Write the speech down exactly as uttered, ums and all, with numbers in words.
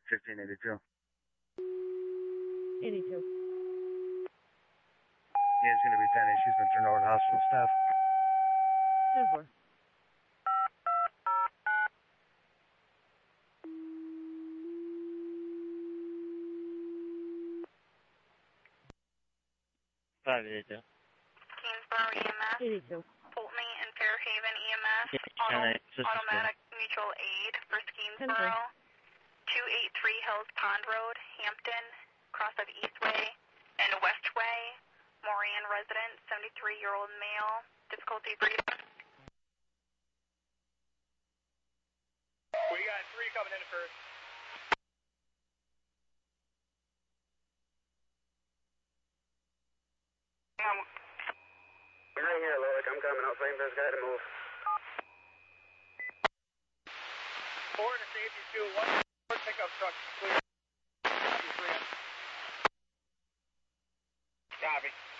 fifteen eighty-two. eighty-two. Yeah, it's going to be ten. She's been turned over to hospital staff. ten four. five eighty-two. Kingsborough E M S. eighty-two. Pulteney and Fairhaven E M S. Yeah, Auto, just automatic mutual aid for Kingsborough. two eighty-three Hills Pond Road, Hampton, cross of Eastway and Westway. Moran resident, seventy-three-year-old male, difficulty breathing. We got three coming in first. You're right here, Loic. I'm coming. I'll waiting for this guy to move. Four to safety two. One pickup truck clear. Copy.